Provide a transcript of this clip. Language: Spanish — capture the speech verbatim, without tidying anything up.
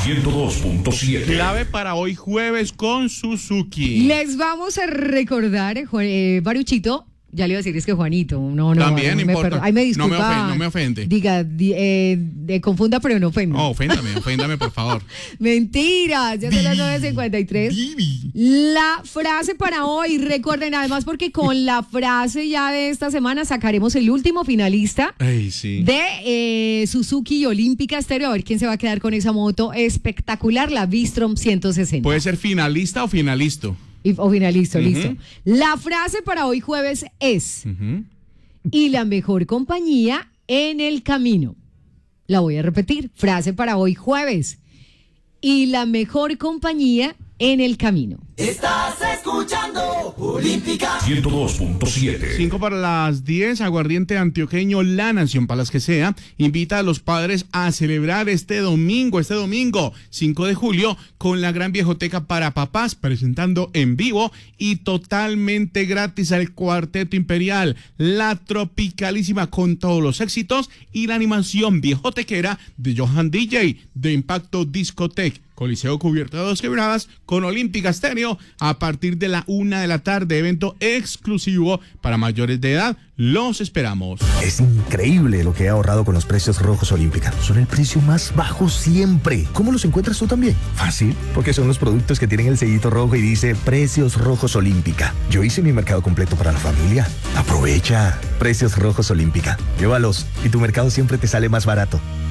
ciento dos punto siete. Clave para hoy jueves con Suzuki. Les vamos a recordar, eh, Baruchito. Ya le iba a decir, es que Juanito, no, no. También no importa. Me Ay, me disculpa. No me ofende. No me ofende. Diga, di, eh, de, confunda, pero no ofenda. Oh, oféndame, oféndame, por favor. Mentiras, ya son las nueve cincuenta y tres. La frase para hoy, recuerden, además, porque con la frase ya de esta semana sacaremos el último finalista Ay, sí. de eh, Suzuki Olímpica Stereo. A ver quién se va a quedar con esa moto espectacular, la V-Strom ciento sesenta. Puede ser finalista o finalisto. Y, o finalista, Uh-huh. listo. La frase para hoy jueves es: Uh-huh. y la mejor compañía en el camino. La voy a repetir. Frase para hoy jueves: y la mejor compañía en el camino. Estás escuchando Olímpica ciento dos punto siete. Cinco para las diez, aguardiente antioqueño, la nación para las que sea, invita a los padres a celebrar este domingo, este domingo, cinco de julio, con la gran viejoteca para papás, presentando en vivo y totalmente gratis al Cuarteto Imperial, la tropicalísima con todos los éxitos y la animación viejotequera de Johan D J de Impacto Discotech. Coliseo cubierto de dos quebradas con Olímpica Stereo a partir de la una de la tarde. Evento exclusivo para mayores de edad. Los esperamos. Es increíble lo que he ahorrado con los precios rojos Olímpica. Son el precio más bajo siempre. ¿Cómo los encuentras tú también? Fácil, porque son los productos que tienen el sellito rojo y dice Precios Rojos Olímpica. Yo hice mi mercado completo para la familia. Aprovecha. Precios Rojos Olímpica. Llévalos y tu mercado siempre te sale más barato.